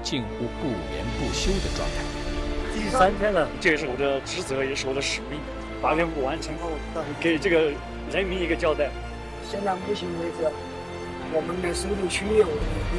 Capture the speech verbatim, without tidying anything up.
近乎不眠不休的状态。 第三天了，这是我的职责，也是我的使命，把任务完成后，给这个人民一个交代。 现在目前为止，我们的收入区有